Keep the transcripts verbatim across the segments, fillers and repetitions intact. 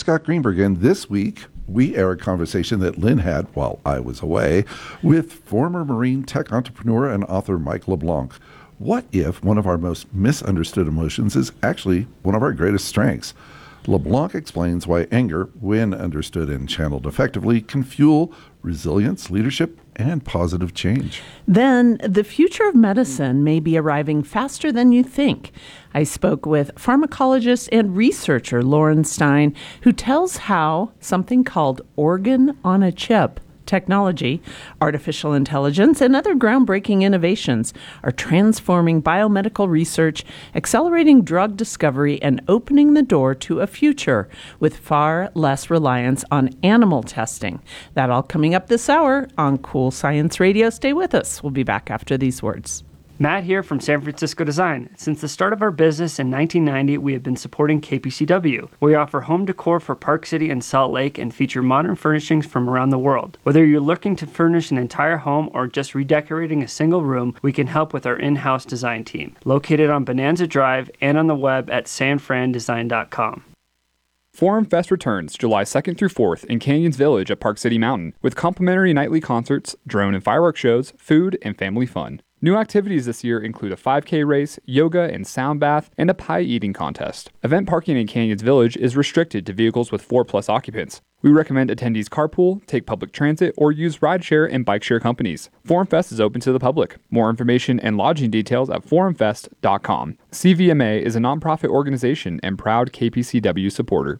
Scott Greenberg, and this week we air a conversation that Lynn had while I was away with former marine tech entrepreneur and author Mike LeBlanc. What if one of our most misunderstood emotions is actually one of our greatest strengths? LeBlanc explains why anger, when understood and channeled effectively, can fuel resilience, leadership, and positive change. Then the future of medicine may be arriving faster than you think. I spoke with pharmacologist and researcher Lauren Stein, who tells how something called organ on a chip technology, artificial intelligence, and other groundbreaking innovations are transforming biomedical research, accelerating drug discovery, and opening the door to a future with far less reliance on animal testing. That all coming up this hour on Cool Science Radio. Stay with us. We'll be back after these words. Matt here from San Francisco Design. Since the start of our business in nineteen ninety, we have been supporting K P C W. We offer home decor for Park City and Salt Lake and feature modern furnishings from around the world. Whether you're looking to furnish an entire home or just redecorating a single room, we can help with our in-house design team. Located on Bonanza Drive and on the web at san fran design dot com. Forum Fest returns July second through fourth in Canyons Village at Park City Mountain with complimentary nightly concerts, drone and fireworks shows, food, and family fun. New activities this year include a five K race, yoga and sound bath, and a pie eating contest. Event parking in Canyons Village is restricted to vehicles with four plus occupants. We recommend attendees carpool, take public transit, or use rideshare and bike share companies. Forum Fest is open to the public. More information and lodging details at forum fest dot com. C V M A is a nonprofit organization and proud K P C W supporter.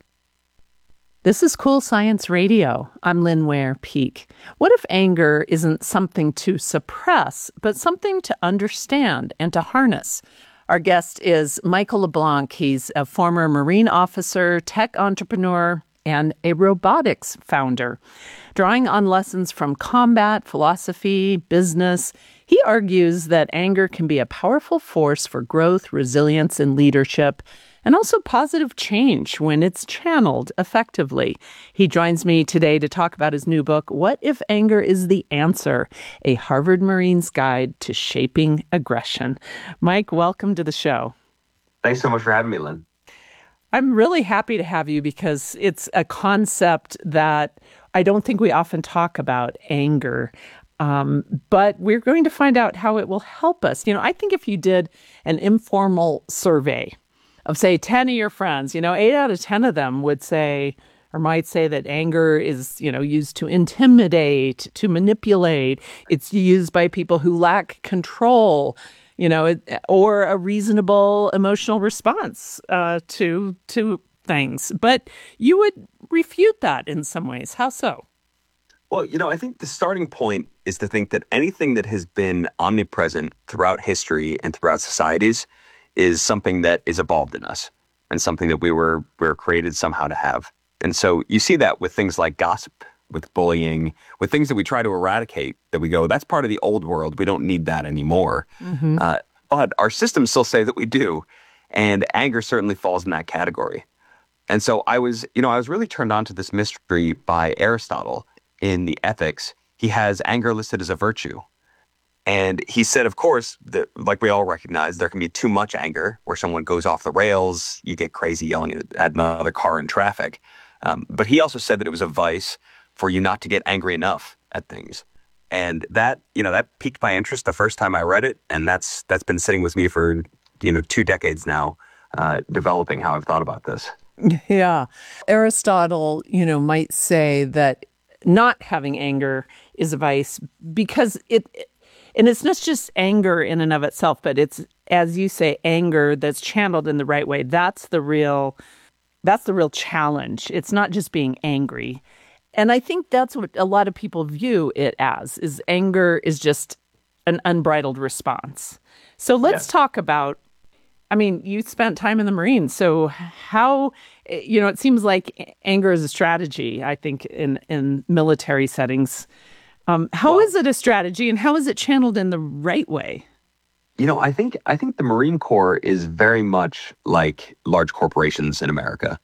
This is Cool Science Radio. I'm Lynn Ware-Peak. What if anger isn't something to suppress, but something to understand and to harness? Our guest is Michael LeBlanc. He's a former Marine officer, tech entrepreneur, and a robotics founder. Drawing on lessons from combat, philosophy, business, he argues that anger can be a powerful force for growth, resilience, and leadership, and also positive change when it's channeled effectively. He joins me today to talk about his new book, What If Anger is the Answer? A Harvard Marine's Guide to Shaping Aggression. Mike, welcome to the show. Thanks so much for having me, Lynn. I'm really happy to have you because it's a concept that I don't think we often talk about, anger. Um, but we're going to find out how it will help us. You know, I think if you did an informal survey of, say, ten of your friends, you know, eight out of ten of them would say or might say that anger is, you know, used to intimidate, to manipulate. It's used by people who lack control, you know, or a reasonable emotional response uh, to to things. But you would refute that in some ways. How so? Well, you know, I think the starting point is to think that anything that has been omnipresent throughout history and throughout societies is something that is evolved in us and something that we were we were created somehow to have. And so you see that with things like gossip, with bullying, with things that we try to eradicate, that we go, that's part of the old world. We don't need that anymore. Mm-hmm. Uh, but our systems still say that we do. And anger certainly falls in that category. And so I was, you know, I was really turned on to this mystery by Aristotle in the Ethics. He has anger listed as a virtue. And he said, of course, that, like we all recognize, there can be too much anger where someone goes off the rails, you get crazy yelling at another car in traffic. Um, but he also said that it was a vice for you not to get angry enough at things. And that, you know, that piqued my interest the first time I read it. And that's that's been sitting with me for, you know, two decades now, uh, developing how I've thought about this. Yeah. Aristotle, you know, might say that not having anger is a vice because it, and it's not just anger in and of itself, but it's, as you say, anger that's channeled in the right way. That's the real, that's the real challenge. It's not just being angry. And I think that's what a lot of people view it as, is anger is just an unbridled response. So let's yes. talk about, I mean, you spent time in the Marines, so how, you know, it seems like anger is a strategy, I think, in, in military settings. Um, how well, is it a strategy, and how is it channeled in the right way? You know, I think I think the Marine Corps is very much like large corporations in America.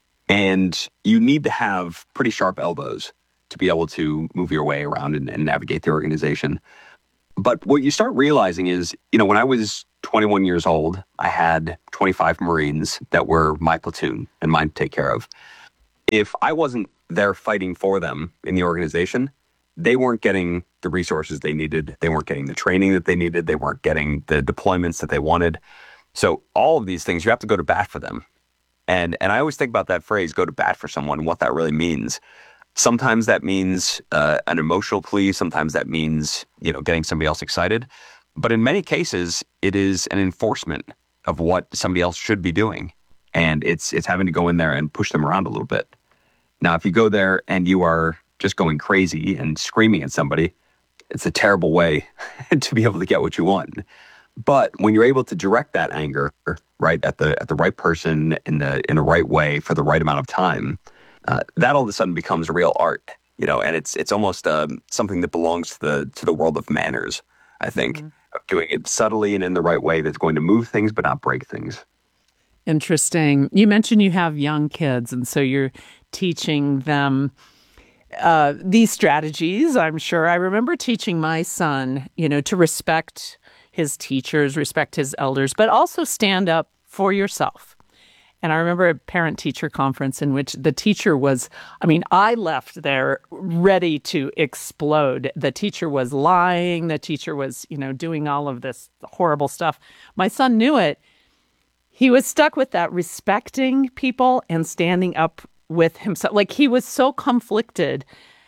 And you need to have pretty sharp elbows to be able to move your way around and, and navigate the organization. But what you start realizing is, you know, when I was twenty-one years old, I had twenty-five Marines that were my platoon and mine to take care of. if I wasn't there fighting for them in the organization, they weren't getting the resources they needed. They weren't getting the training that they needed. They weren't getting the deployments that they wanted. So all of these things, you have to go to bat for them. And and I always think about that phrase, go to bat for someone, and what that really means. Sometimes that means uh, an emotional plea. Sometimes that means, you know, getting somebody else excited. But in many cases, it is an enforcement of what somebody else should be doing. And it's it's having to go in there and push them around a little bit. Now, if you go there and you are just going crazy and screaming at somebody, it's a terrible way to be able to get what you want. But when you're able to direct that anger, right, at the at the right person in the in the right way for the right amount of time, uh, that all of a sudden becomes real art, you know. And it's it's almost um, something that belongs to the to the world of manners, I think, mm-hmm. of doing it subtly and in the right way that's going to move things but not break things. Interesting. You mentioned you have young kids, and so you're teaching them uh, these strategies. I'm sure I remember teaching my son, you know, to respect his teachers, respect his elders, but also stand up for yourself. And I remember a parent-teacher conference in which the teacher was, I mean, I left there ready to explode. The teacher was lying. The teacher was, you know, doing all of this horrible stuff. My son knew it. He was stuck with that, respecting people and standing up with himself. Like, he was so conflicted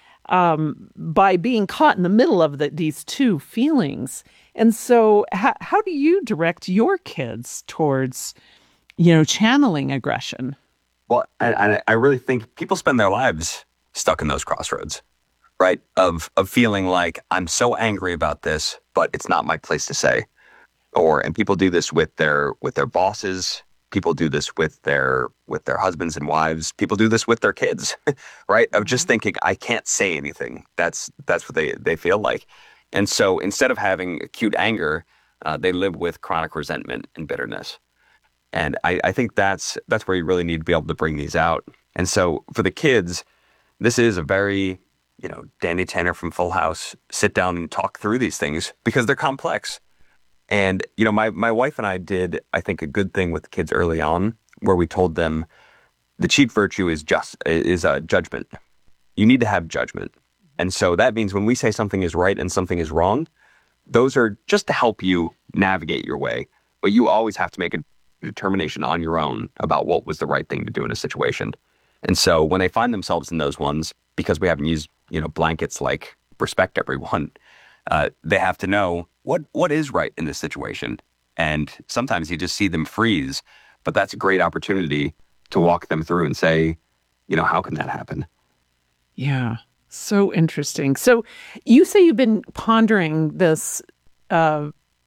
um, by being caught in the middle of the, these two feelings. And so how, how do you direct your kids towards, you know, channeling aggression? Well, I, I really think people spend their lives stuck in those crossroads, right? Of of feeling like, I'm so angry about this, but it's not my place to say. Or, and people do this with their with their bosses. People do this with their with their husbands and wives. People do this with their kids, right? Of just thinking, I can't say anything. That's that's what they, they feel like. And so instead of having acute anger, uh, they live with chronic resentment and bitterness. And I, I think that's that's where you really need to be able to bring these out. And so for the kids, this is a very, you know, Danny Tanner from Full House, sit down and talk through these things because they're complex. And, you know, my, my wife and I did, I think, a good thing with the kids early on, where we told them the chief virtue is just is a judgment. You need to have judgment. And so that means when we say something is right and something is wrong, those are just to help you navigate your way. But you always have to make a determination on your own about what was the right thing to do in a situation. And so when they find themselves in those ones, because we haven't used, you know, blankets like respect everyone, uh, they have to know what what is right in this situation. And sometimes you just see them freeze, but that's a great opportunity to walk them through and say, you know, how can that happen? Yeah. So interesting. So you say you've been pondering this uh,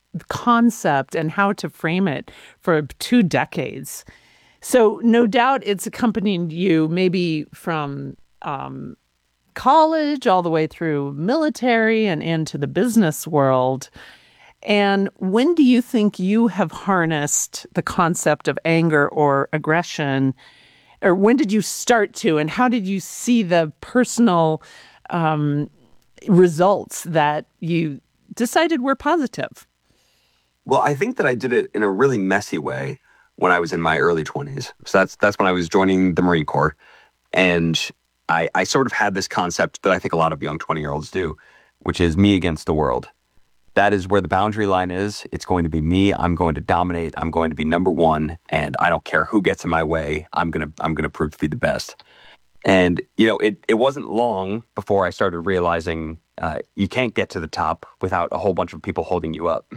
concept and how to frame it for two decades. So no doubt it's accompanied you maybe from um, college all the way through military and into the business world. And when do you think you have harnessed the concept of anger or aggression? Or when did you start to, and how did you see the personal um, results that you decided were positive? Well, I think that I did it in a really messy way when I was in my early twenties. So that's that's when I was joining the Marine Corps. And I, I sort of had this concept that I think a lot of young twenty-year-olds do, which is me against the world. That is where the boundary line is. It's going to be me. I'm going to dominate. I'm going to be number one, and I don't care who gets in my way. I'm gonna I'm gonna prove to be the best. And you know, it it wasn't long before I started realizing uh, you can't get to the top without a whole bunch of people holding you up.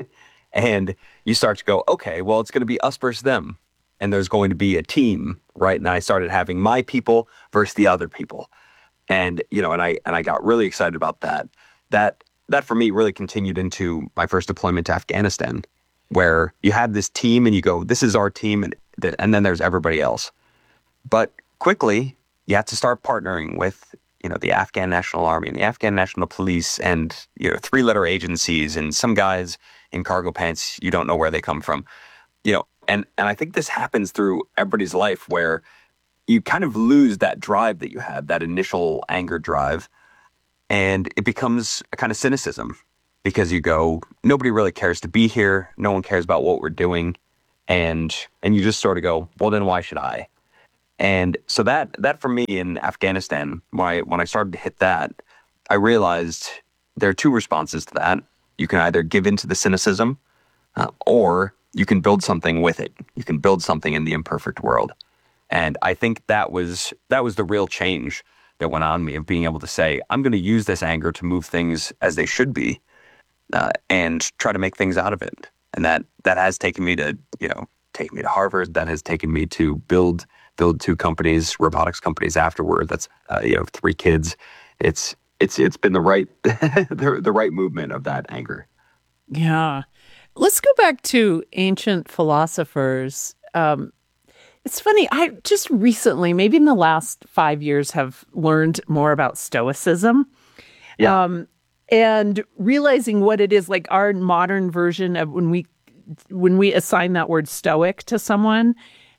And you start to go, okay, well, it's going to be us versus them, and there's going to be a team, right? And I started having my people versus the other people, and you know, and I and I got really excited about that. That. That for me really continued into my first deployment to Afghanistan, where you had this team and you go, this is our team, and th- and then there's everybody else. But quickly, you have to start partnering with, you know, the Afghan National Army and the Afghan National Police and, you know, three-letter agencies and some guys in cargo pants, you don't know where they come from. You know, and, and I think this happens through everybody's life where you kind of lose that drive that you had, that initial anger drive. And it becomes a kind of cynicism because you go, nobody really cares to be here. No one cares about what we're doing. And and you just sort of go, well, then why should I? And so that that for me in Afghanistan, when I when I started to hit that, I realized there are two responses to that. You can either give into the cynicism, uh, or you can build something with it. You can build something in the imperfect world. And I think that was that was the real change that went on me, of being able to say, I'm going to use this anger to move things as they should be, uh, and try to make things out of it. And that that has taken me to, you know, take me to Harvard. That has taken me to build build two companies, robotics companies afterward. That's uh, you know, three kids. It's it's it's been the right the, the right movement of that anger. Yeah. Let's go back to ancient philosophers. Um, it's funny, I just recently, maybe in the last five years, have learned more about Stoicism. Yeah. Um, and realizing what it is, like our modern version of when we when we assign that word Stoic to someone,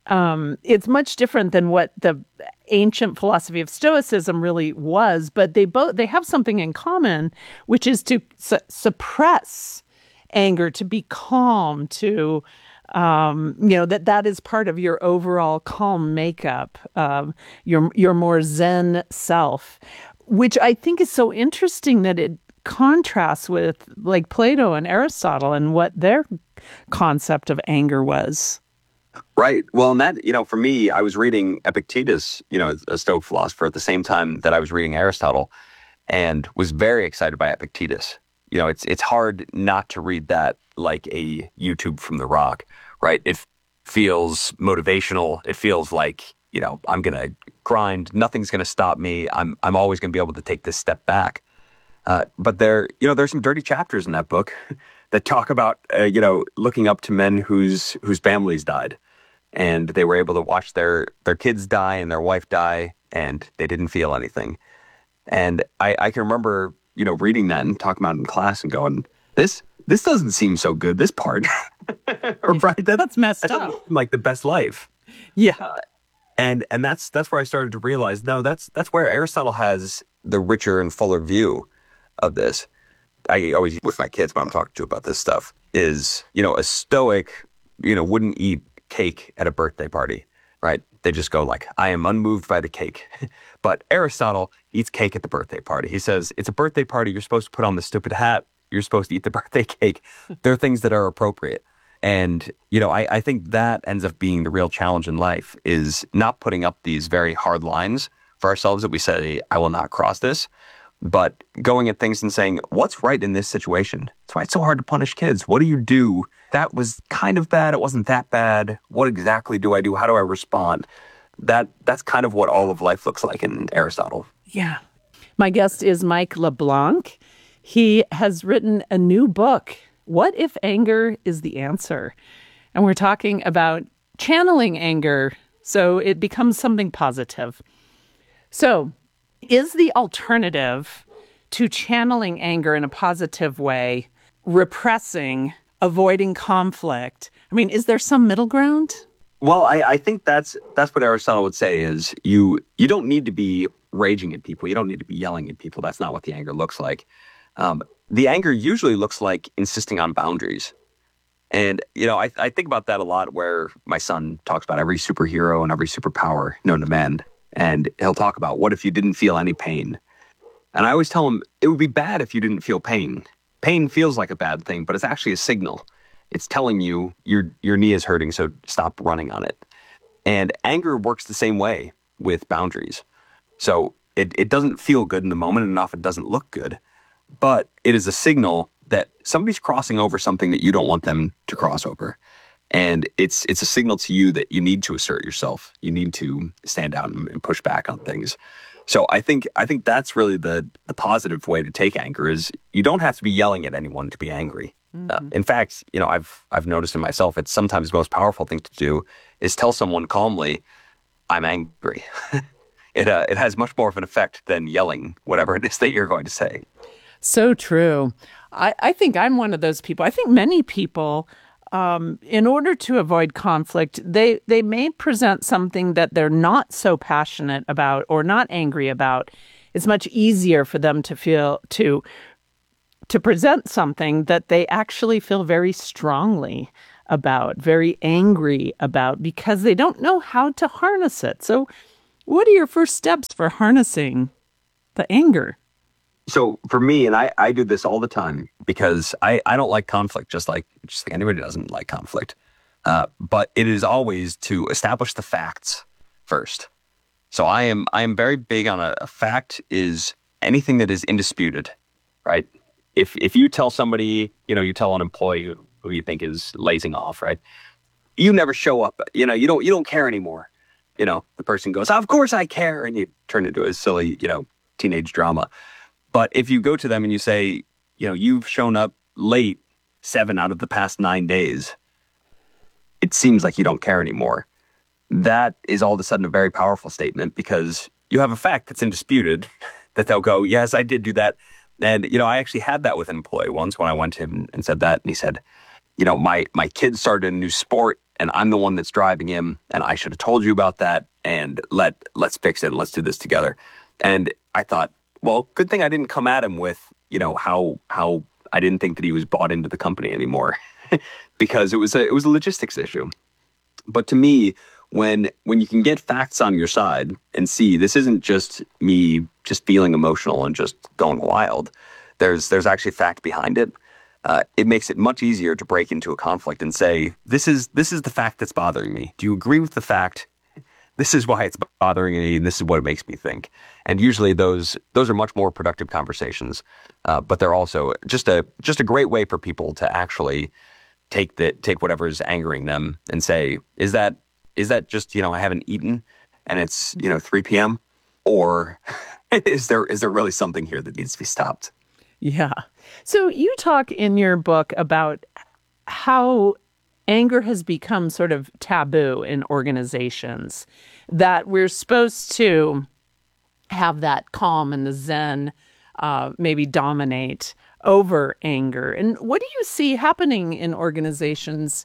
um, it's much different than what the ancient philosophy of Stoicism really was. But they both they have something in common, which is to su- suppress anger, to be calm, to um, you know, that that is part of your overall calm makeup, um, your your more Zen self, which I think is so interesting that it contrasts with like Plato and Aristotle and what their concept of anger was. Right. Well, and that, you know, for me, I was reading Epictetus, you know, a Stoic philosopher, at the same time that I was reading Aristotle, and was very excited by Epictetus. You know, it's it's hard not to read that like a YouTube from The Rock, right? It feels motivational. It feels like, you know, I'm going to grind. Nothing's going to stop me. I'm I'm always going to be able to take this step back. Uh, but there, you know, there's some dirty chapters in that book that talk about, uh, you know, looking up to men whose whose families died, and they were able to watch their their kids die and their wife die, and they didn't feel anything. And I, I can remember, you know, reading that and talking about it in class and going, this this doesn't seem so good, this part. Right? That, That's messed that doesn't up. seem like the best life. Yeah. And and that's that's where I started to realize, no, that's that's where Aristotle has the richer and fuller view of this. I always, with my kids, when I'm talking to about this stuff, is, you know, a Stoic, you know, wouldn't eat cake at a birthday party, right? They just go like, I am unmoved by the cake. But Aristotle eats cake at the birthday party. He says, it's a birthday party. You're supposed to put on the stupid hat. You're supposed to eat the birthday cake. There are things that are appropriate. And, you know, I, I think that ends up being the real challenge in life, is not putting up these very hard lines for ourselves that we say, I will not cross this, but going at things and saying, what's right in this situation? That's why it's so hard to punish kids. What do you do? That was kind of bad. It wasn't that bad. What exactly do I do? How do I respond? That That's kind of what all of life looks like in Aristotle. Yeah. My guest is Mike LeBlanc. He has written a new book, What If Anger is the Answer? And we're talking about channeling anger so it becomes something positive. So, is the alternative to channeling anger in a positive way repressing, avoiding conflict? I mean, is there some middle ground? Well, I, I think that's that's what Aristotle would say, is you you don't need to be raging at people. You don't need to be yelling at people. That's not what the anger looks like. Um, the anger usually looks like insisting on boundaries. And, you know, I, I think about that a lot, where my son talks about every superhero and every superpower known to man. And he'll talk about, what if you didn't feel any pain? And I always tell him, it would be bad if you didn't feel pain. Pain feels like a bad thing, but it's actually a signal. It's telling you your your knee is hurting, so stop running on it. And anger works the same way with boundaries. So it, it doesn't feel good in the moment, and often doesn't look good, but it is a signal that somebody's crossing over something that you don't want them to cross over. And it's it's a signal to you that you need to assert yourself. You need to stand out and, and push back on things. So I think I think that's really the the positive way to take anger, is you don't have to be yelling at anyone to be angry. Mm-hmm. Uh, in fact, you know, I've I've noticed in myself, it's sometimes the most powerful thing to do is tell someone calmly, I'm angry. it uh, it has much more of an effect than yelling whatever it is that you're going to say. So true. I, I think I'm one of those people. I think many people, um, in order to avoid conflict, they, they may present something that they're not so passionate about or not angry about. It's much easier for them to feel to to present something that they actually feel very strongly about, very angry about, because they don't know how to harness it. So what are your first steps for harnessing the anger? So for me, and I, I do this all the time because I, I don't like conflict, just like just like anybody doesn't like conflict. Uh, but it is always to establish the facts first. So I am I am very big on a, a fact is anything that is indisputed, right? If if you tell somebody, you know, you tell an employee who, who you think is lazing off, right? You never show up, you know, you don't you don't care anymore. You know, the person goes, of course I care, and you turn into a silly, you know, teenage drama. But if you go to them and you say, you know, you've shown up late seven out of the past nine days, it seems like you don't care anymore. That is all of a sudden a very powerful statement because you have a fact that's indisputed that they'll go, yes, I did do that. And, you know, I actually had that with an employee once when I went to him and said that. And he said, you know, my, my kid started a new sport and I'm the one that's driving him. And I should have told you about that. And let, let's fix it. And let's do this together. And I thought, well, good thing I didn't come at him with, you know, how how I didn't think that he was bought into the company anymore because it was a it was a logistics issue. But to me, when when you can get facts on your side and see this isn't just me just feeling emotional and just going wild, there's there's actually fact behind it. Uh, it makes it much easier to break into a conflict and say, this is this is the fact that's bothering me. Do you agree with the fact? This is why it's bothering me, and this is what it makes me think. And usually those those are much more productive conversations, uh, but they're also just a just a great way for people to actually take the take whatever is angering them and say, is that is that just, you know, I haven't eaten and it's, you know, three p.m. or is there is there really something here that needs to be stopped? Yeah. So you talk in your book about how anger has become sort of taboo in organizations, that we're supposed to have that calm and the zen uh, maybe dominate over anger. And what do you see happening in organizations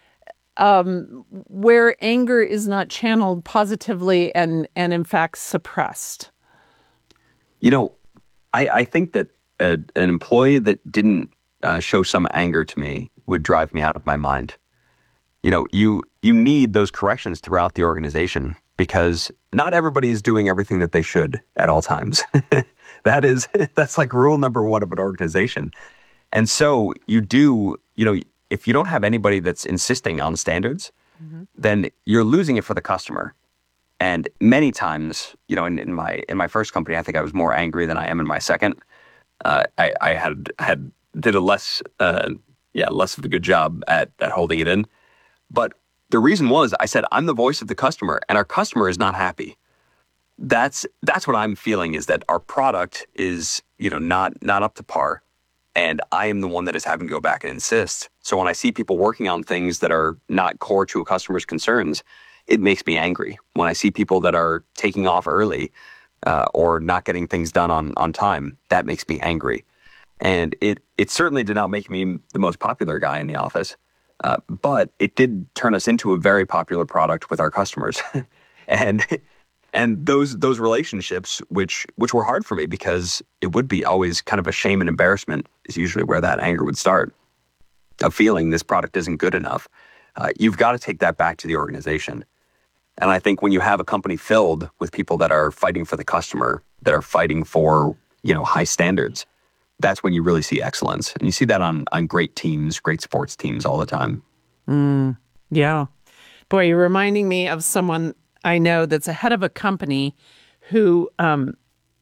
um, where anger is not channeled positively and, and in fact suppressed? You know, I, I think that a, an employee that didn't uh, show some anger to me would drive me out of my mind. You know, you you need those corrections throughout the organization because not everybody is doing everything that they should at all times. That is, that's like rule number one of an organization. And so you do, you know, if you don't have anybody that's insisting on standards, mm-hmm. then you're losing it for the customer. And many times, you know, in, in my in my first company, I think I was more angry than I am in my second. Uh, I, I had had did a less, uh, yeah, less of a good job at at holding it in. But the reason was I said, I'm the voice of the customer and our customer is not happy. That's that's what I'm feeling is that our product is, you know, not not up to par. And I am the one that is having to go back and insist. So when I see people working on things that are not core to a customer's concerns, it makes me angry. When I see people that are taking off early uh, or not getting things done on, on time, that makes me angry. And it it certainly did not make me the most popular guy in the office. Uh, but it did turn us into a very popular product with our customers, and and those those relationships, which which were hard for me because it would be always kind of a shame and embarrassment is usually where that anger would start, of feeling this product isn't good enough. Uh, you've got to take that back to the organization, and I think when you have a company filled with people that are fighting for the customer, that are fighting for, you know, high standards, that's when you really see excellence. And you see that on, on great teams, great sports teams all the time. Mm, yeah. Boy, you're reminding me of someone I know that's a head of a company who um,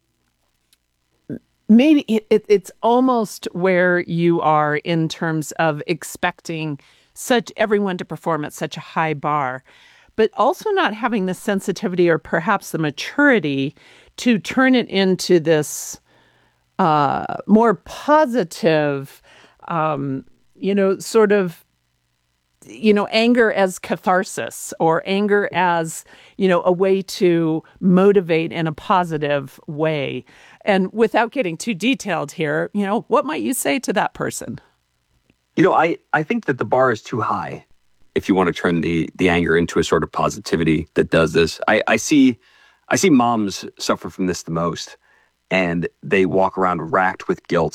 maybe it, it, it's almost where you are in terms of expecting such everyone to perform at such a high bar, but also not having the sensitivity or perhaps the maturity to turn it into this Uh, more positive, um, you know, sort of, you know, anger as catharsis or anger as, you know, a way to motivate in a positive way. And without getting too detailed here, you know, what might you say to that person? You know, I, I think that the bar is too high if you want to turn the the anger into a sort of positivity that does this. I, I see I see moms suffer from this the most. And they walk around racked with guilt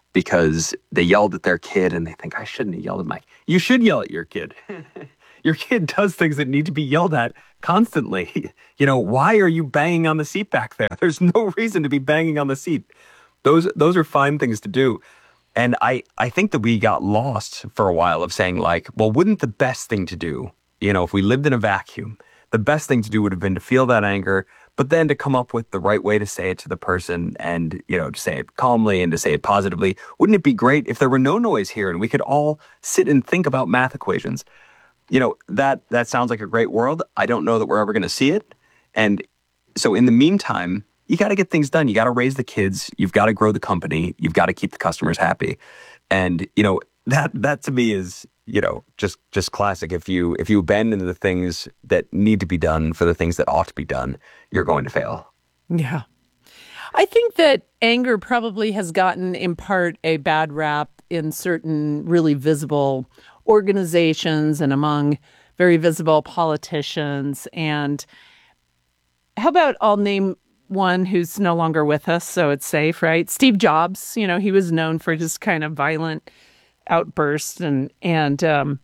because they yelled at their kid and they think, I shouldn't have yelled at my. You should yell at your kid. Your kid does things that need to be yelled at constantly. You know, why are you banging on the seat back there? There's no reason to be banging on the seat. Those those are fine things to do. And I, I think that we got lost for a while of saying like, well, wouldn't the best thing to do, you know, if we lived in a vacuum, the best thing to do would have been to feel that anger, but then to come up with the right way to say it to the person and, you know, to say it calmly and to say it positively. Wouldn't it be great if there were no noise here and we could all sit and think about math equations? You know, that that sounds like a great world. I don't know that we're ever going to see it. And so in the meantime, you got to get things done. You got to raise the kids. You've got to grow the company. You've got to keep the customers happy. And, you know, that that to me is, you know, just just classic. If you if you abandon the things that need to be done for the things that ought to be done, you're going to fail. Yeah. I think that anger probably has gotten in part a bad rap in certain really visible organizations and among very visible politicians. And how about I'll name one who's no longer with us, so it's safe, right? Steve Jobs, you know, he was known for just kind of violent outbursts. And, and um,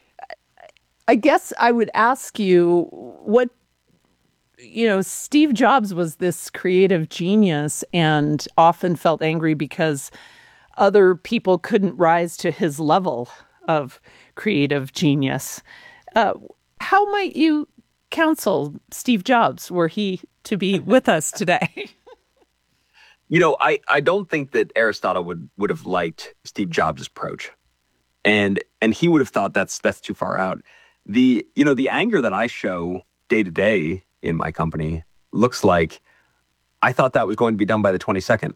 I guess I would ask you what, you know, Steve Jobs was this creative genius and often felt angry because other people couldn't rise to his level of creative genius. Uh, how might you counsel Steve Jobs were he to be with us today? You know, I, I don't think that Aristotle would, would have liked Steve Jobs' approach. And and he would have thought that's that's too far out. The you know, the anger that I show day to day in my company looks like I thought that was going to be done by the twenty-second.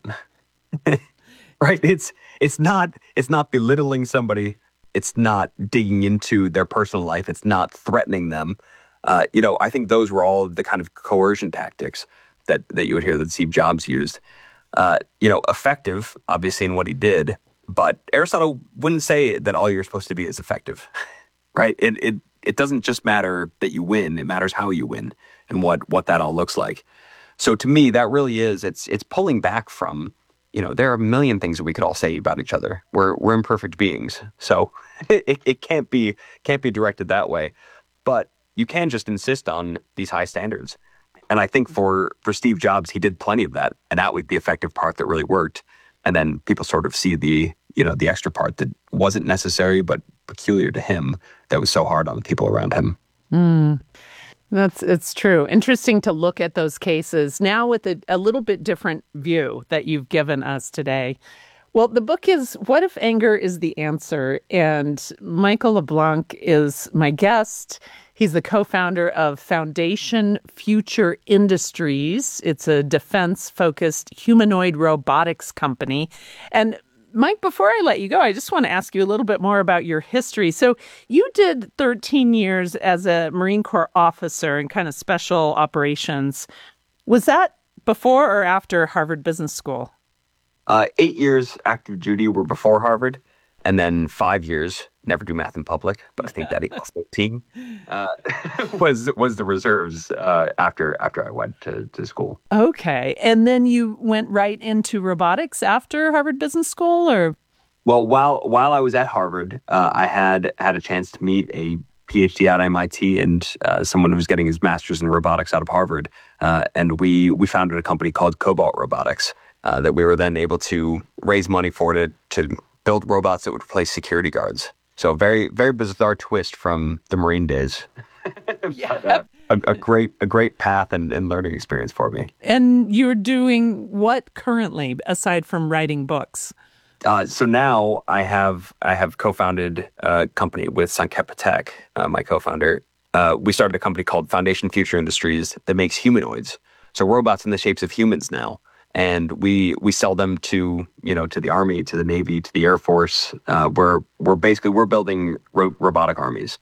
Right? It's it's not it's not belittling somebody. It's not digging into their personal life. It's not threatening them. Uh, you know, I think those were all the kind of coercion tactics that, that you would hear that Steve Jobs used. Uh, you know, effective, obviously, in what he did. But Aristotle wouldn't say that all you're supposed to be is effective, right? It it it doesn't just matter that you win. It matters how you win and what what that all looks like. So to me, that really is, it's it's pulling back from, you know, there are a million things that we could all say about each other. We're we're imperfect beings. So it, it, it can't be can't be directed that way. But you can just insist on these high standards. And I think for, for Steve Jobs, he did plenty of that. And that was the effective part that really worked. And then people sort of see the, you know, the extra part that wasn't necessary, but peculiar to him, that was so hard on the people around him. Mm, that's, it's true. Interesting to look at those cases now with a, a little bit different view that you've given us today. Well, the book is What If Anger is the Answer? And Michael LeBlanc is my guest. He's the co-founder of Foundation Future Industries. It's a defense-focused humanoid robotics company. And Mike, before I let you go, I just want to ask you a little bit more about your history. So you did thirteen years as a Marine Corps officer in kind of special operations. Was that before or after Harvard Business School? Uh, eight years active duty were before Harvard, and then five years, never do math in public, but I think that equals fourteen, uh, was was the reserves uh, after after I went to, to school. Okay. And then you went right into robotics after Harvard Business School, or? Well, while while I was at Harvard, uh, I had had a chance to meet a PhD at M I T and uh, someone who was getting his master's in robotics out of Harvard, uh, and we we founded a company called Cobalt Robotics. Uh, that we were then able to raise money for to to build robots that would replace security guards. So a very, very bizarre twist from the Marine days. Yeah. a, a great a great path and, and learning experience for me. And you're doing what currently, aside from writing books? Uh, so now I have I have co-founded a company with Sanket Patek, uh, my co-founder. Uh, we started a company called Foundation Future Industries that makes humanoids. So robots in the shapes of humans now. And we we sell them to, you know, to the Army, to the Navy, to the Air Force. Uh, we're we're basically we're building ro- robotic armies.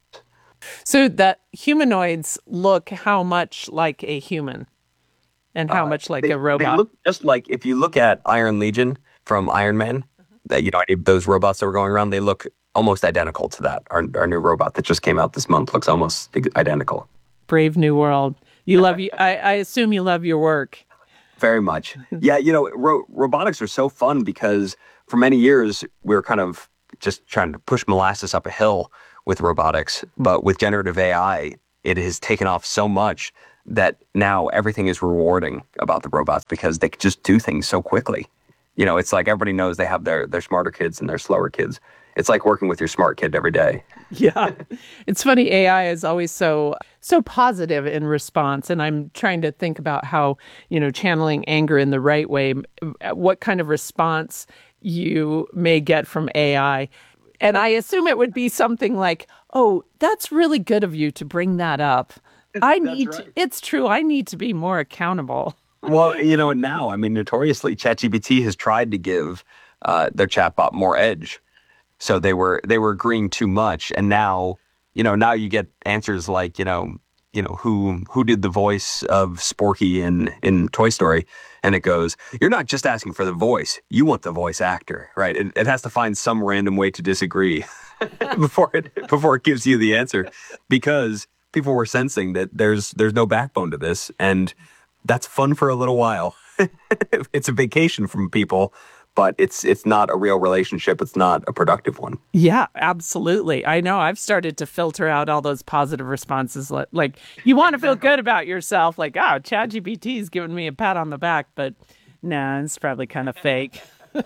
So that humanoids look how much like a human, and how uh, much like they, a robot? They look just like, if you look at Iron Legion from Iron Man, uh-huh. that you know any of those robots that were going around, they look almost identical to that. Our our new robot that just came out this month looks almost identical. Brave new world. You love you. I, I assume you love your work. Very much. Yeah, you know, ro- robotics are so fun because for many years, we were kind of just trying to push molasses up a hill with robotics. But with generative A I, it has taken off so much that now everything is rewarding about the robots because they can just do things so quickly. You know, it's like everybody knows they have their, their smarter kids and their slower kids. It's like working with your smart kid every day. Yeah. It's funny, A I is always so so positive in response, and I'm trying to think about how, you know, channeling anger in the right way, what kind of response you may get from A I. And I assume it would be something like, "Oh, that's really good of you to bring that up. I That's need right. to, it's true, I need to be more accountable." Well, you know, now, I mean, notoriously, ChatGPT has tried to give uh, their chatbot more edge. So they were they were agreeing too much, and now, you know, now you get answers like, you know, you know, who who did the voice of Sporky in in Toy Story, and it goes, you're not just asking for the voice, you want the voice actor, right? It, it has to find some random way to disagree before it before it gives you the answer, because people were sensing that there's there's no backbone to this, and that's fun for a little while. It's a vacation from people. But it's it's not a real relationship. It's not a productive one. Yeah, absolutely. I know I've started to filter out all those positive responses. li- Like, you want to feel good about yourself. Like, oh, ChatGPT is giving me a pat on the back. But nah, it's probably kind of fake.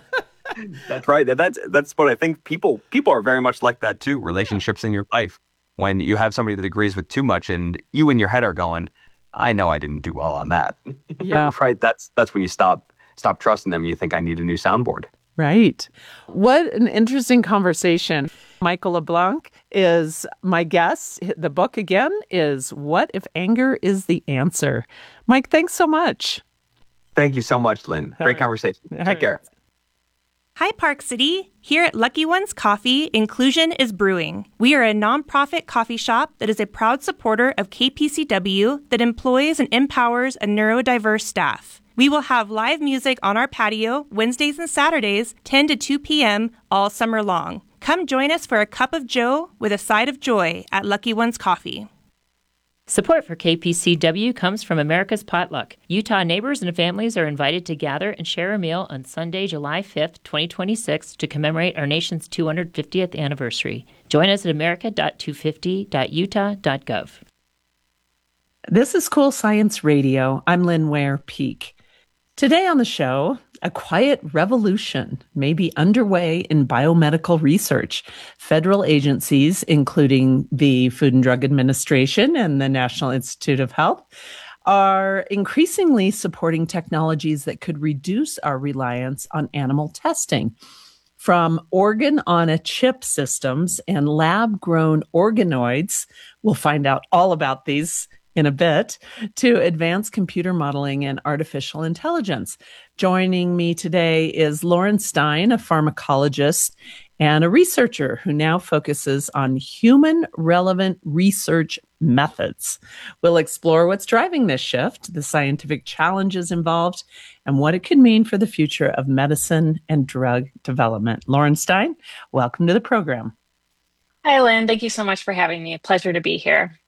That's right. That- That's that's what I think. People people are very much like that too. Relationships in your life. When you have somebody that agrees with too much, and you in your head are going, "I know I didn't do well on that." Yeah. Right. That's that's when you stop stop trusting them. You think, I need a new soundboard. Right. What an interesting conversation. Michael LeBlanc is my guest. The book again is What If Anger is the Answer? Mike, thanks so much. Thank you so much, Lynn. Great right. conversation. All Take right. care. Hi, Park City. Here at Lucky Ones Coffee, inclusion is brewing. We are a nonprofit coffee shop that is a proud supporter of K P C W that employs and empowers a neurodiverse staff. We will have live music on our patio Wednesdays and Saturdays, ten to two p.m. all summer long. Come join us for a cup of joe with a side of joy at Lucky Ones Coffee. Support for K P C W comes from America's Potluck. Utah neighbors and families are invited to gather and share a meal on Sunday, July fifth, twenty twenty-six to commemorate our nation's two hundred fiftieth anniversary. Join us at america dot two fifty dot utah dot gov. This is Cool Science Radio. I'm Lynn Ware Peak. Today on the show, a quiet revolution may be underway in biomedical research. Federal agencies, including the Food and Drug Administration and the National Institute of Health, are increasingly supporting technologies that could reduce our reliance on animal testing. From organ-on-a-chip systems and lab-grown organoids, we'll find out all about these in a bit, to advanced computer modeling and artificial intelligence. Joining me today is Lauren Stein, a pharmacologist and a researcher who now focuses on human relevant research methods. We'll explore what's driving this shift, the scientific challenges involved, and what it could mean for the future of medicine and drug development. Lauren Stein, welcome to the program. Hi, Lynn. Thank you so much for having me. A pleasure to be here.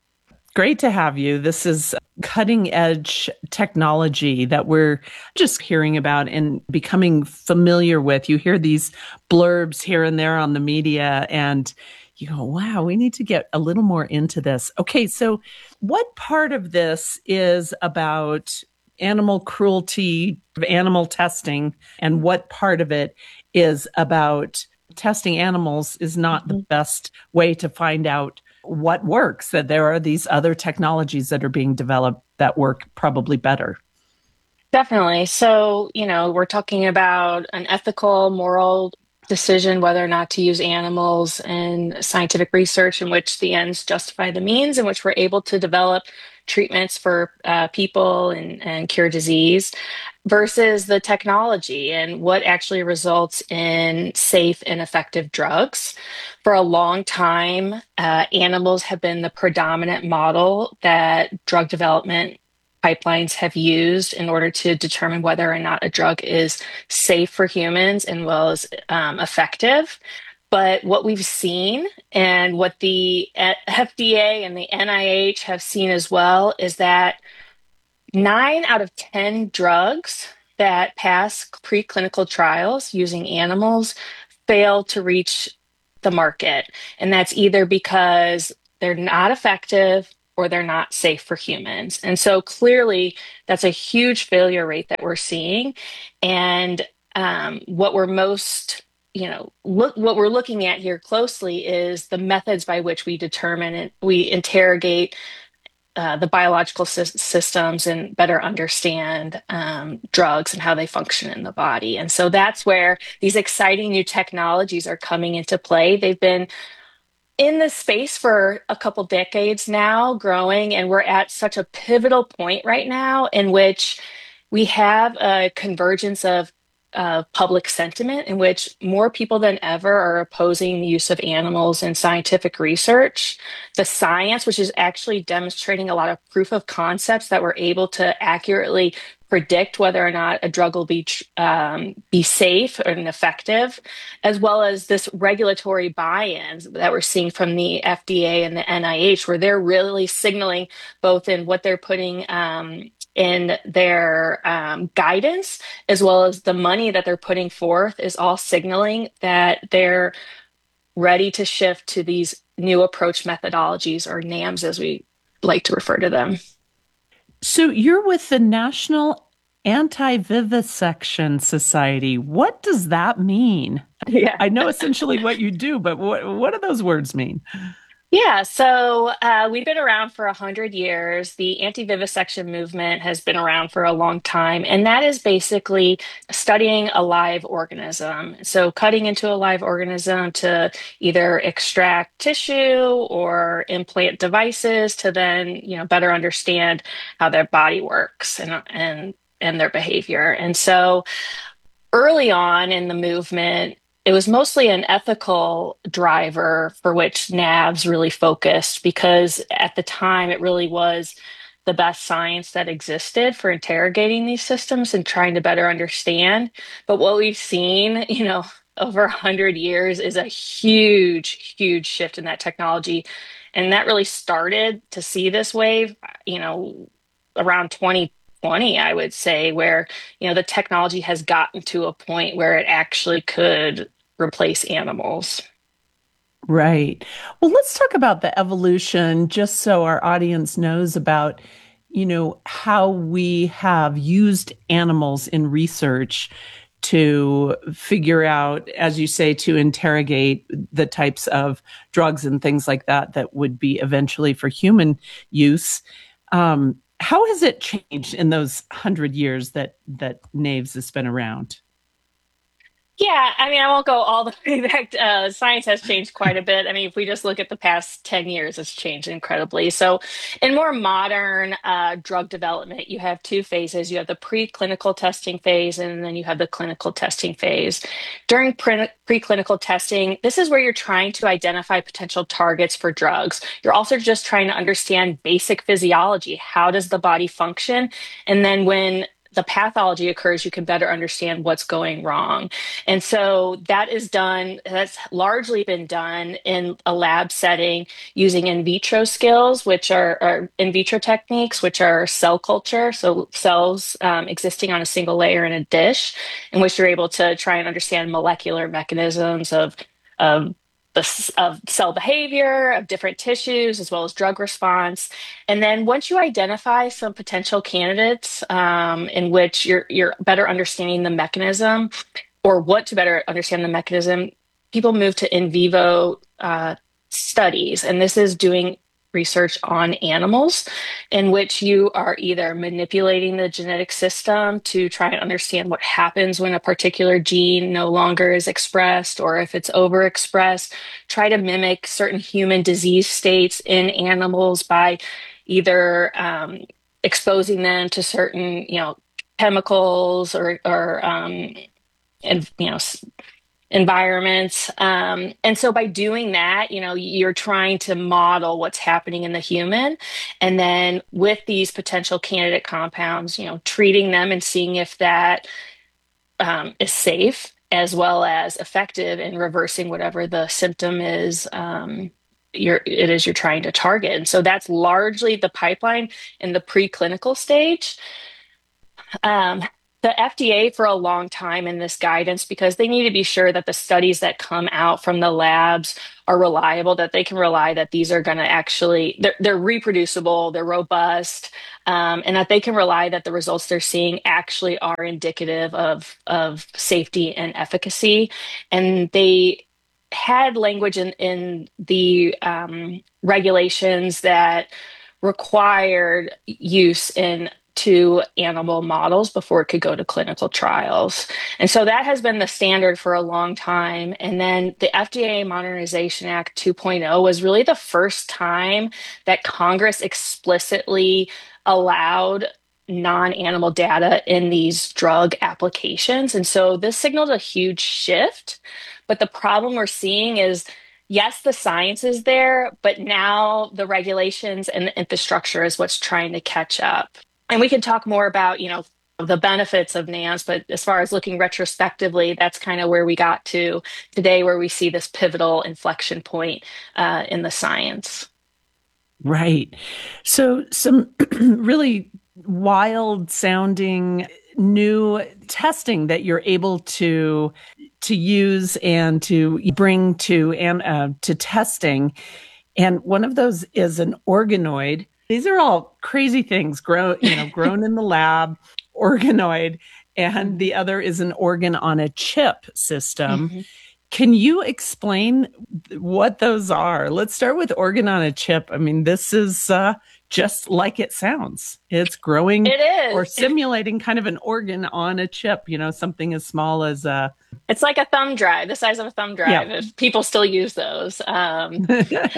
Great to have you. This is cutting edge technology that we're just hearing about and becoming familiar with. You hear these blurbs here and there on the media and you go, wow, we need to get a little more into this. Okay, so what part of this is about animal cruelty, animal testing, and what part of it is about testing animals is not the best way to find out what works, that there are these other technologies that are being developed that work probably better? Definitely. So, you know, we're talking about an ethical, moral decision whether or not to use animals in scientific research in which the ends justify the means, in which we're able to develop treatments for uh, people and, and cure disease, versus the technology and what actually results in safe and effective drugs. For a long time, uh, animals have been the predominant model that drug development pipelines have used in order to determine whether or not a drug is safe for humans and well as um, effective. But what we've seen and what the F D A and the N I H have seen as well is that nine out of ten drugs that pass preclinical trials using animals fail to reach the market. And that's either because they're not effective or they're not safe for humans. And so clearly, that's a huge failure rate that we're seeing. And um, what we're most you know, look what we're looking at here closely is the methods by which we determine and we interrogate uh, the biological sy- systems and better understand um, drugs and how they function in the body. And so that's where these exciting new technologies are coming into play. They've been in this space for a couple decades now, growing, and we're at such a pivotal point right now in which we have a convergence of uh, public sentiment in which more people than ever are opposing the use of animals in scientific research. The science, which is actually demonstrating a lot of proof of concepts that we're able to accurately predict whether or not a drug will be um, be safe and effective, as well as this regulatory buy-ins that we're seeing from the F D A and the N I H, where they're really signaling both in what they're putting um, in their um, guidance, as well as the money that they're putting forth is all signaling that they're ready to shift to these new approach methodologies, or NAMs as we like to refer to them. So you're with the National Anti-Vivisection Society. What does that mean? Yeah. I know essentially what you do, but what, what do those words mean? Yeah, so uh, we've been around for one hundred years. The anti-vivisection movement has been around for a long time, and that is basically studying a live organism. So cutting into a live organism to either extract tissue or implant devices to then, you know, better understand how their body works and and and their behavior. And so early on in the movement, it was mostly an ethical driver for which N A Vs really focused, because at the time it really was the best science that existed for interrogating these systems and trying to better understand. But what we've seen, you know, over a hundred years is a huge, huge shift in that technology. And that really started to see this wave, you know, around twenty twenty, I would say, where, you know, the technology has gotten to a point where it actually could replace animals. Right. Well, let's talk about the evolution, just so our audience knows about, you know, how we have used animals in research to figure out, as you say, to interrogate the types of drugs and things like that that would be eventually for human use. Um, how has it changed in those hundred years that that N A V S has been around? Yeah, I mean, I won't go all the way back. Uh, science has changed quite a bit. I mean, if we just look at the past ten years, it's changed incredibly. So, in more modern uh, drug development, you have two phases. You have the preclinical testing phase, and then you have the clinical testing phase. During pre- preclinical testing, this is where you're trying to identify potential targets for drugs. You're also just trying to understand basic physiology. How does the body function? And then when the pathology occurs, you can better understand what's going wrong. And so that is done, that's largely been done in a lab setting using in vitro skills, which are, are in vitro techniques, which are cell culture. So cells um, existing on a single layer in a dish, in which you're able to try and understand molecular mechanisms of, of The, of cell behavior, of different tissues, as well as drug response. And then once you identify some potential candidates um, in which you're you're better understanding the mechanism, or what to better understand the mechanism, people move to in vivo uh, studies. And this is doing research on animals in which you are either manipulating the genetic system to try and understand what happens when a particular gene no longer is expressed, or if it's overexpressed, try to mimic certain human disease states in animals by either um, exposing them to certain, you know, chemicals or, or um, and, you know, environments. Um, and so by doing that, you know, you're trying to model what's happening in the human. And then with these potential candidate compounds, you know, treating them and seeing if that um, is safe as well as effective in reversing whatever the symptom is um, you're, it is you're trying to target. And so that's largely the pipeline in the preclinical stage. Um, the F D A for a long time in this guidance, because they need to be sure that the studies that come out from the labs are reliable, that they can rely that these are going to actually, they're, they're reproducible, they're robust, um, and that they can rely that the results they're seeing actually are indicative of, of safety and efficacy. And they had language in, in the um, regulations that required use in to animal models before it could go to clinical trials. And so that has been the standard for a long time. And then the F D A Modernization Act two point oh was really the first time that Congress explicitly allowed non-animal data in these drug applications. And so this signaled a huge shift. But the problem we're seeing is, yes, the science is there, but now the regulations and the infrastructure is what's trying to catch up. And we can talk more about, you know, the benefits of NAMs, but as far as looking retrospectively, that's kind of where we got to today, where we see this pivotal inflection point uh, in the science. Right. So some really wild sounding new testing that you're able to to use and to bring to and uh, to testing. And one of those is an organoid. These are all crazy things grown, you know, grown in the lab, organoid, and the other is an organ on a chip system. Mm-hmm. Can you explain what those are? Let's start with organ on a chip. I mean, this is uh, just like it sounds. It's growing it is. or simulating kind of an organ on a chip, you know, something as small as a... It's like a thumb drive, the size of a thumb drive. Yeah. If people still use those. Um,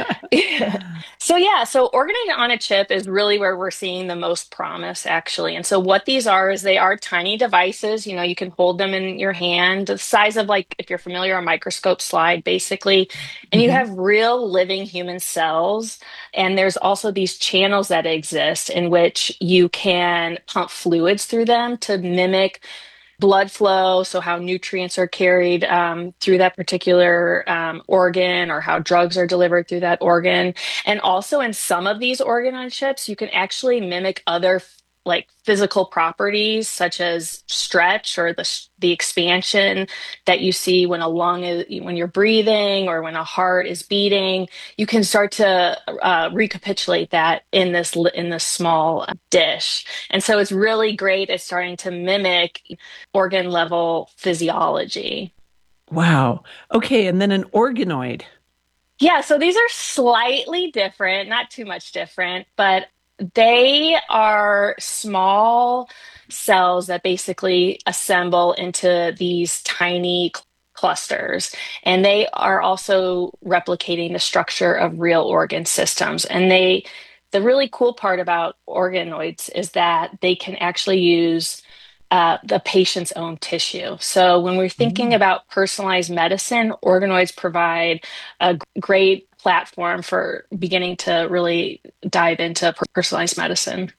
so yeah, so organ on a chip is really where we're seeing the most promise, actually. And so what these are is they are tiny devices. You know, you can hold them in your hand, the size of, like, if you're familiar, a microscope slide, basically. And mm-hmm. you have real living human cells. And there's also these channels that exist in which you can pump fluids through them to mimic blood flow, so how nutrients are carried um, through that particular um, organ, or how drugs are delivered through that organ. And also in some of these organ on chips, you can actually mimic other like physical properties such as stretch, or the the expansion that you see when a lung is, when you're breathing, or when a heart is beating. You can start to uh, recapitulate that in this in this small dish. And so it's really great at starting to mimic organ level physiology. Wow. Okay, and then an organoid. Yeah, so these are slightly different, not too much different, but they are small cells that basically assemble into these tiny cl- clusters. And they are also replicating the structure of real organ systems. And they, the really cool part about organoids is that they can actually use uh, the patient's own tissue. So when we're thinking mm. about personalized medicine, organoids provide a g- great platform for beginning to really dive into personalized medicine.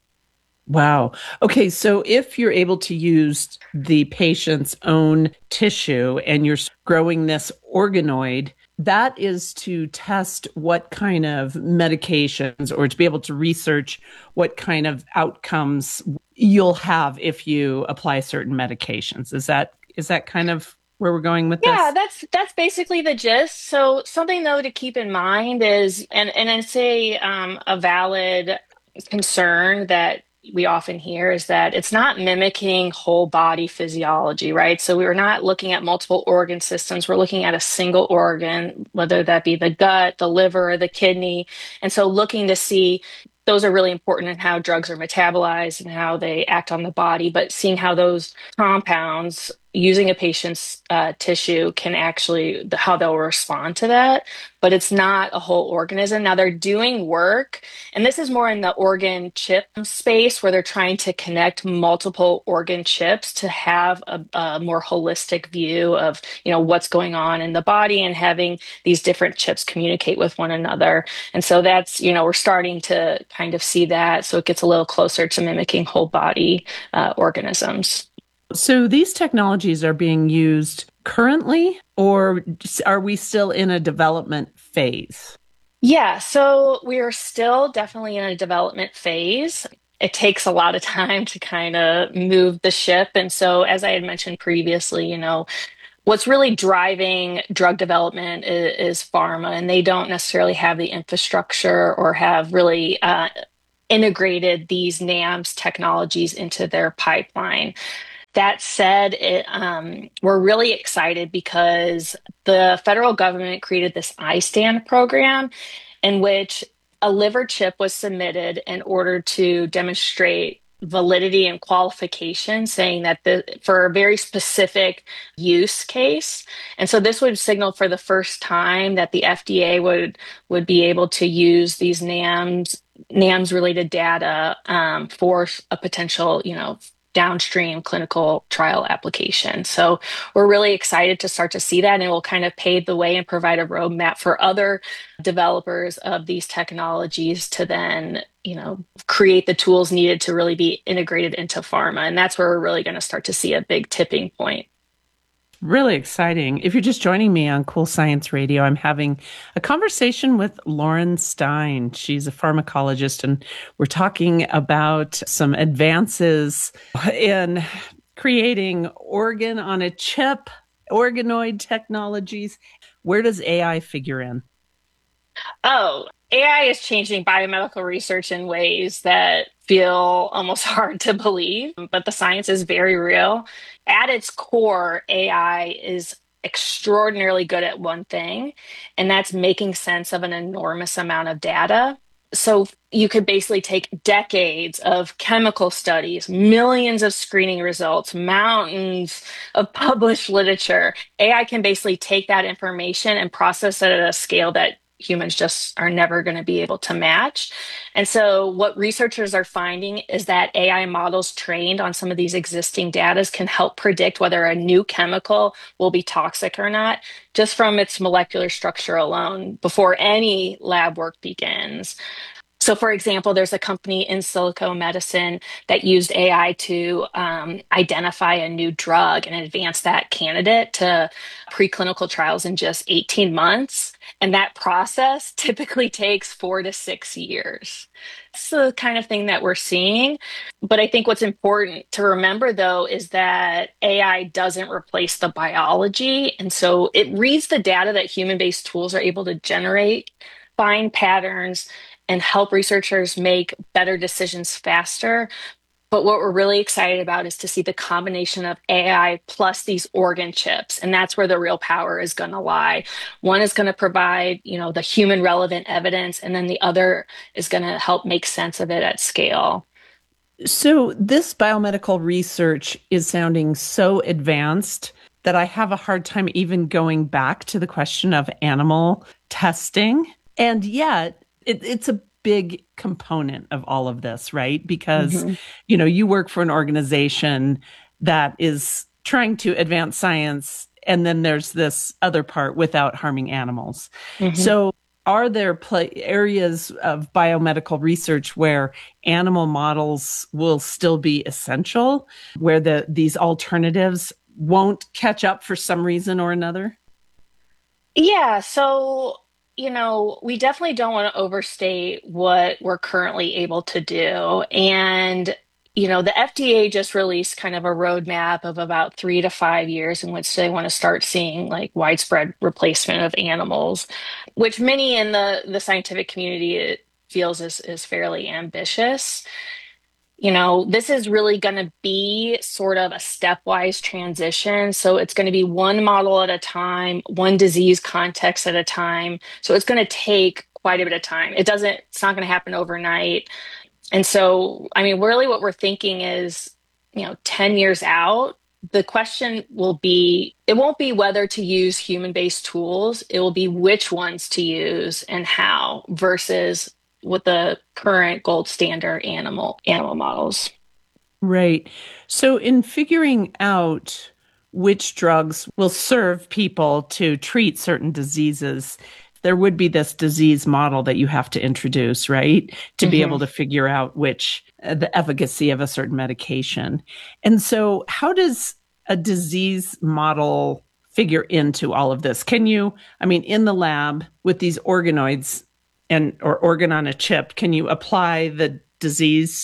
Wow. Okay. So if you're able to use the patient's own tissue and you're growing this organoid, that is to test what kind of medications, or to be able to research what kind of outcomes you'll have if you apply certain medications. Is that is that kind of where we're going with yeah, this? Yeah, that's that's basically the gist. So something though to keep in mind is, and and it's a um, a valid concern that we often hear, is that it's not mimicking whole body physiology, right? So we're not looking at multiple organ systems. We're looking at a single organ, whether that be the gut, the liver, or the kidney. And so looking to see, those are really important in how drugs are metabolized and how they act on the body, but seeing how those compounds using a patient's uh, tissue can actually, how they'll respond to that. But it's not a whole organism. Now they're doing work, and this is more in the organ chip space, where they're trying to connect multiple organ chips to have a, a more holistic view of, you know, what's going on in the body, and having these different chips communicate with one another. And so that's, you know, we're starting to kind of see that. So it gets a little closer to mimicking whole body uh, organisms. So these technologies are being used currently, or are we still in a development phase? Yeah, so we are still definitely in a development phase. it takes a lot of time to kind of move the ship. And so, as I had mentioned previously, you know, what's really driving drug development is, is pharma, and they don't necessarily have the infrastructure or have really uh, integrated these NAMs technologies into their pipeline. That said, it, um, we're really excited because the federal government created this I STAND program in which a liver chip was submitted in order to demonstrate validity and qualification, saying that the, for a very specific use case. And so this would signal for the first time that the F D A would would be able to use these NAMs NAMs related data um, for a potential, you know, downstream clinical trial application. So we're really excited to start to see that, and it will kind of pave the way and provide a roadmap for other developers of these technologies to then, you know, create the tools needed to really be integrated into pharma. And that's where we're really going to start to see a big tipping point. Really exciting. If you're just joining me on Cool Science Radio, I'm having a conversation with Lauren Stein. She's a pharmacologist, and we're talking about some advances in creating organ on a chip, organoid technologies. Where does A I figure in? Oh, A I is changing biomedical research in ways that feel almost hard to believe, but the science is very real. At its core, A I is extraordinarily good at one thing, and that's making sense of an enormous amount of data. So you could basically take decades of chemical studies, millions of screening results, mountains of published literature. A I can basically take that information and process it at a scale that humans just are never going to be able to match. And so what researchers are finding is that A I models trained on some of these existing data can help predict whether a new chemical will be toxic or not, just from its molecular structure alone, before any lab work begins. So, for example, there's a company, In Silico Medicine, that used A I to um, identify a new drug and advance that candidate to preclinical trials in just eighteen months. And that process typically takes four to six years. It's the kind of thing that we're seeing. But I think what's important to remember, though, is that A I doesn't replace the biology. And so it reads the data that human-based tools are able to generate, find patterns, and help researchers make better decisions faster. But what we're really excited about is to see the combination of A I plus these organ chips. And that's where the real power is going to lie. One is going to provide, you know, the human relevant evidence, and then the other is going to help make sense of it at scale. So this biomedical research is sounding so advanced that I have a hard time even going back to the question of animal testing. And yet, It, it's a big component of all of this, right? Because, mm-hmm. you know, you work for an organization that is trying to advance science, and then there's this other part without harming animals. Mm-hmm. So are there pl- areas of biomedical research where animal models will still be essential, where the these alternatives won't catch up for some reason or another? Yeah, so you know, we definitely don't want to overstate what we're currently able to do. And, you know, the F D A just released kind of a roadmap of about three to five years in which they want to start seeing like widespread replacement of animals, which many in the, the scientific community feels is, is fairly ambitious. You know, this is really going to be sort of a stepwise transition. So it's going to be one model at a time, one disease context at a time. So it's going to take quite a bit of time. It doesn't, it's not going to happen overnight. And so, I mean, really what we're thinking is, you know, ten years out, the question will be, it won't be whether to use human-based tools. It will be which ones to use and how versus with the current gold standard animal animal models. Right. So in figuring out which drugs will serve people to treat certain diseases, there would be this disease model that you have to introduce, right? To mm-hmm. be able to figure out which, uh, the efficacy of a certain medication. And so how does a disease model figure into all of this? Can you, I mean, in the lab with these organoids, and or organ on a chip, can you apply the disease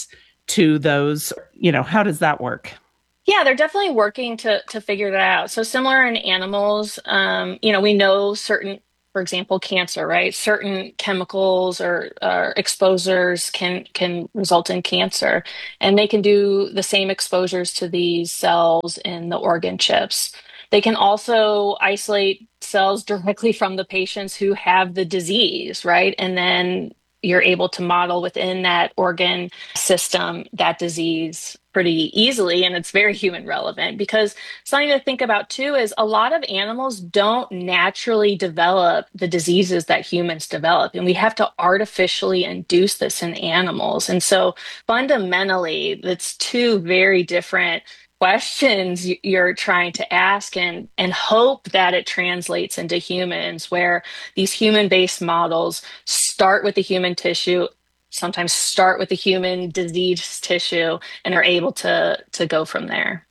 to those? You know, how does that work? Yeah, they're definitely working to to figure that out. So similar in animals, um, you know, we know certain, for example, cancer, right? Certain chemicals or, or exposures can can result in cancer, and they can do the same exposures to these cells in the organ chips. They can also isolate cells directly from the patients who have the disease, right? And then you're able to model within that organ system that disease pretty easily. And it's very human relevant, because something to think about too is a lot of animals don't naturally develop the diseases that humans develop. And we have to artificially induce this in animals. And so fundamentally, it's two very different questions you're trying to ask, and and hope that it translates into humans, where these human-based models start with the human tissue, sometimes start with the human disease tissue, and are able to to go from there.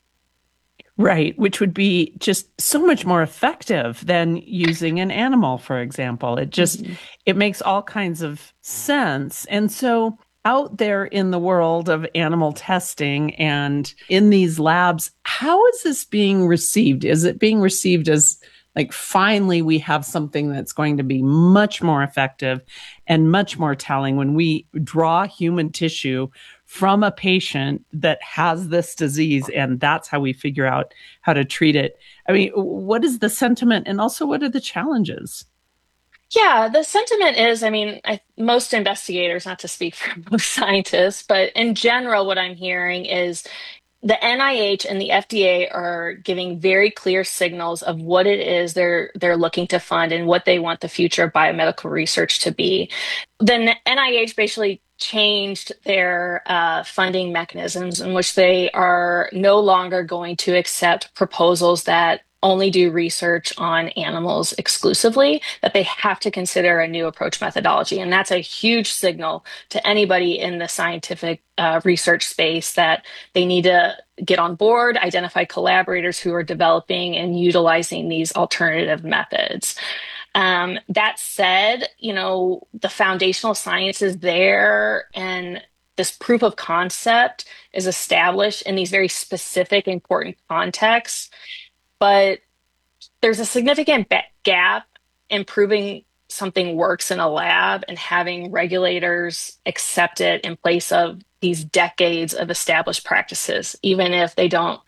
Right, which would be just so much more effective than using an animal, for example. It just mm-hmm. it makes all kinds of sense. And so out there in the world of animal testing and in these labs, how is this being received? Is it being received as like, finally, we have something that's going to be much more effective and much more telling when we draw human tissue from a patient that has this disease, and that's how we figure out how to treat it? I mean, what is the sentiment, and also what are the challenges? Yeah, the sentiment is, I mean, I, most investigators, not to speak for most scientists, but in general, what I'm hearing is the N I H and the F D A are giving very clear signals of what it is they're they're looking to fund and what they want the future of biomedical research to be. Then the N I H basically changed their uh, funding mechanisms, in which they are no longer going to accept proposals that only do research on animals exclusively, that they have to consider a new approach methodology. And that's a huge signal to anybody in the scientific uh, research space that they need to get on board, identify collaborators who are developing and utilizing these alternative methods. Um, that said, you know, the foundational science is there, and this proof of concept is established in these very specific, important contexts. But there's a significant ba- gap in proving something works in a lab and having regulators accept it in place of these decades of established practices, even if they don't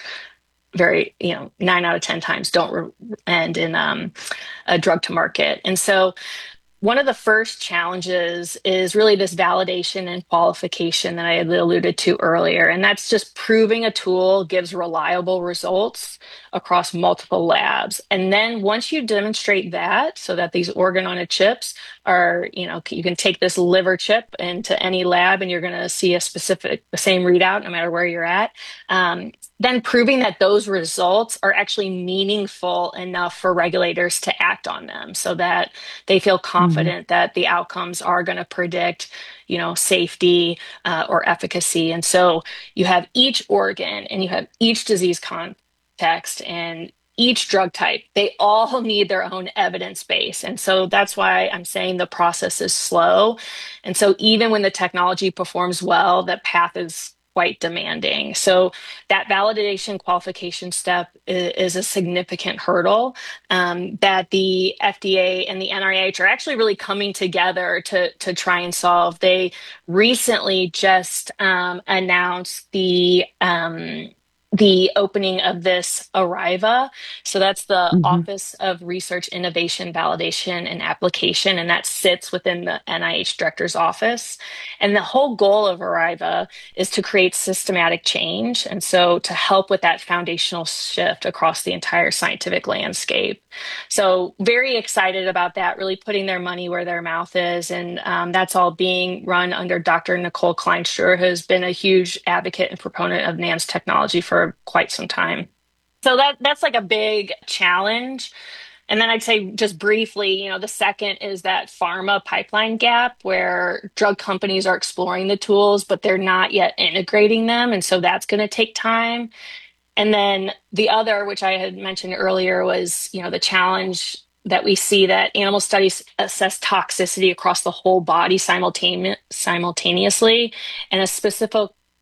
very, you know, nine out of ten times don't re- end in um, a drug to market. And so one of the first challenges is really this validation and qualification that I had alluded to earlier. And that's just proving a tool gives reliable results across multiple labs. And then once you demonstrate that, so that these organ on a chips are, you know, you can take this liver chip into any lab and you're going to see a specific, the same readout no matter where you're at. Um, then proving that those results are actually meaningful enough for regulators to act on them, so that they feel confident mm-hmm. that the outcomes are going to predict, you know, safety uh, or efficacy. And so you have each organ and you have each disease context and each drug type. They all need their own evidence base. And so that's why I'm saying the process is slow. And so even when the technology performs well, that path is quite demanding. So that validation qualification step is, is a significant hurdle um, that the F D A and the N I H are actually really coming together to, to try and solve. They recently just um, announced the um, the opening of this ARIVA. So that's the mm-hmm. Office of Research, Innovation, Validation, and Application, and that sits within the N I H Director's Office. And the whole goal of ARIVA is to create systematic change, and so to help with that foundational shift across the entire scientific landscape. So very excited about that, really putting their money where their mouth is, and um, that's all being run under Doctor Nicole Kleinstruer, who has been a huge advocate and proponent of NANS technology for quite some time. So that that's like a big challenge. And then I'd say just briefly, you know, the second is that pharma pipeline gap, where drug companies are exploring the tools, but they're not yet integrating them. And so that's going to take time. And then the other, which I had mentioned earlier, was, you know, the challenge that we see that animal studies assess toxicity across the whole body simultane- simultaneously. And a specific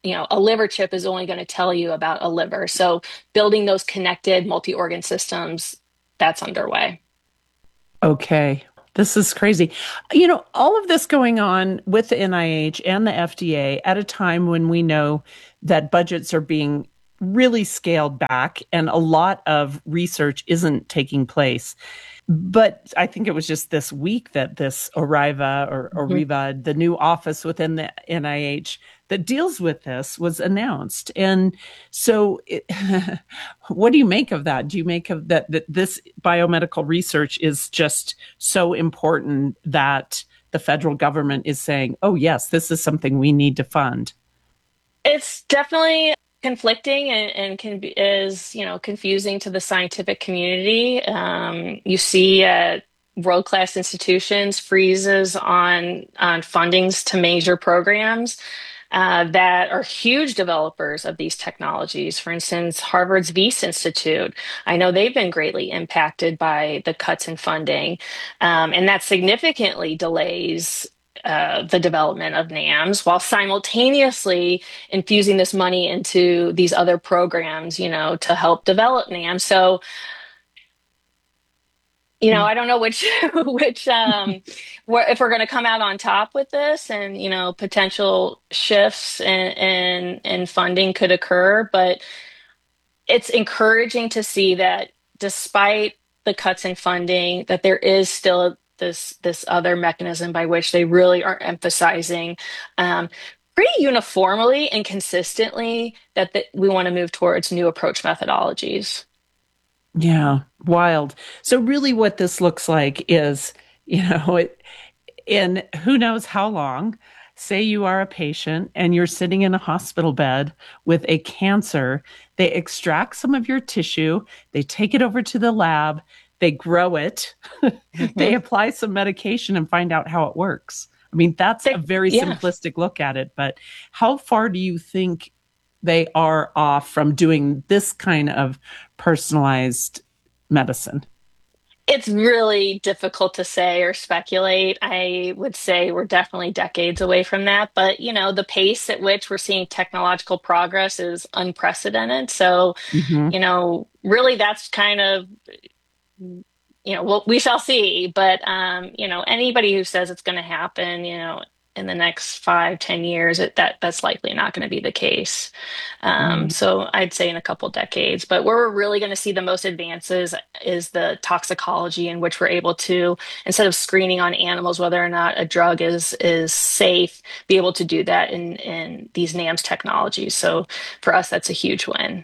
you know, a liver chip is only going to tell you about a liver. So building those connected multi-organ systems, that's underway. Okay. This is crazy. You know, all of this going on with the N I H and the F D A at a time when we know that budgets are being really scaled back and a lot of research isn't taking place. But I think it was just this week that this ORIVA or ORIVA, mm-hmm. the new office within the N I H that deals with this, was announced. And so it, what do you make of that? Do you make of that, that this biomedical research is just so important that the federal government is saying, oh, yes, this is something we need to fund? It's definitely conflicting and, and can be, is, you know, confusing to the scientific community. Um, you see at world-class institutions freezes on, on fundings to major programs uh, that are huge developers of these technologies. For instance, Harvard's Wyss Institute, I know they've been greatly impacted by the cuts in funding, um, and that significantly delays Uh, the development of NAMS, while simultaneously infusing this money into these other programs, you know, to help develop NAMS. So, you know, I don't know which, which, um, where, if we're going to come out on top with this, and, you know, potential shifts in, in, in funding could occur, but it's encouraging to see that despite the cuts in funding, that there is still this this other mechanism by which they really are emphasizing um, pretty uniformly and consistently that the, we want to move towards new approach methodologies. Yeah, wild. So really what this looks like is, you know, it, in who knows how long, say you are a patient and you're sitting in a hospital bed with a cancer, they extract some of your tissue, they take it over to the lab, they grow it, mm-hmm. they apply some medication and find out how it works. I mean, that's they, a very yeah. simplistic look at it, but how far do you think they are off from doing this kind of personalized medicine? It's really difficult to say or speculate. I would say we're definitely decades away from that. But, you know, the pace at which we're seeing technological progress is unprecedented. So, mm-hmm. you know, really that's kind of, you know, well, we shall see. But, um, you know, anybody who says it's going to happen, you know, in the next five, ten years, it, that that's likely not going to be the case. Um, mm. So I'd say in a couple decades. But where we're really going to see the most advances is the toxicology, in which we're able to, instead of screening on animals whether or not a drug is is safe, be able to do that in in these NAMS technologies. So for us, that's a huge win.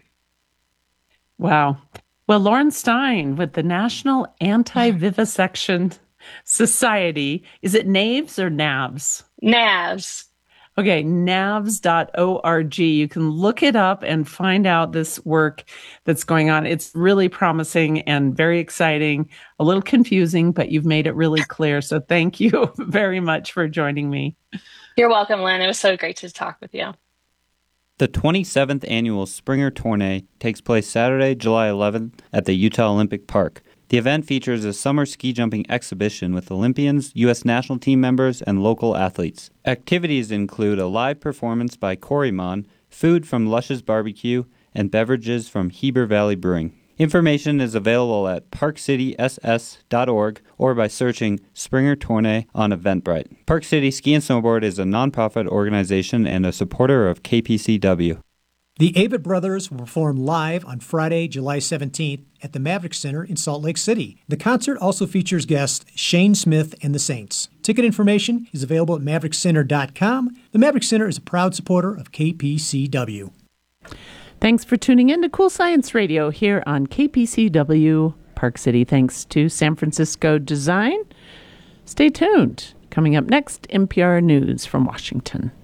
Wow. Well, Lauren Stein with the National Anti-Vivisection Society. Is it NAVS or NAVS? NAVS. Okay, N A V S dot org. You can look it up and find out this work that's going on. It's really promising and very exciting, a little confusing, but you've made it really clear. So thank you very much for joining me. You're welcome, Lynn. It was so great to talk with you. The twenty-seventh Annual Springer Tourney takes place Saturday, July eleventh at the Utah Olympic Park. The event features a summer ski jumping exhibition with Olympians, U S national team members, and local athletes. Activities include a live performance by Corymon, food from Lush's Barbecue, and beverages from Heber Valley Brewing. Information is available at park city s s dot org or by searching Springer Tourney on Eventbrite. Park City Ski and Snowboard is a nonprofit organization and a supporter of K P C W. The Avett Brothers will perform live on Friday, July seventeenth at the Maverick Center in Salt Lake City. The concert also features guests Shane Smith and the Saints. Ticket information is available at maverick center dot com. The Maverick Center is a proud supporter of K P C W. Thanks for tuning in to Cool Science Radio here on K P C W Park City. Thanks to San Francisco Design. Stay tuned. Coming up next, N P R News from Washington.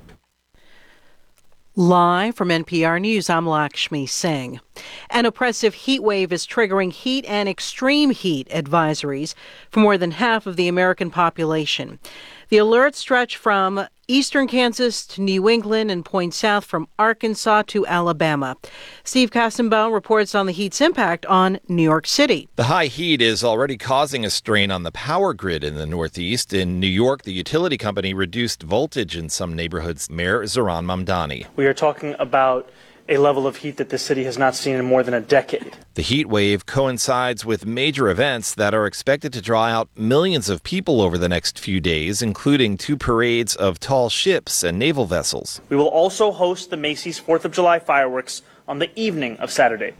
Live from N P R News, I'm Lakshmi Singh. An oppressive heat wave is triggering heat and extreme heat advisories for more than half of the American population. The alerts stretch from eastern Kansas to New England and point south from Arkansas to Alabama. Steve Kastenbaum reports on the heat's impact on New York City. The high heat is already causing a strain on the power grid in the Northeast. In New York, the utility company reduced voltage in some neighborhoods. Mayor Zoran Mamdani. We are talking about a level of heat that the city has not seen in more than a decade. The heat wave coincides with major events that are expected to draw out millions of people over the next few days, including two parades of tall ships and naval vessels. We will also host the Macy's fourth of July fireworks on the evening of Saturday.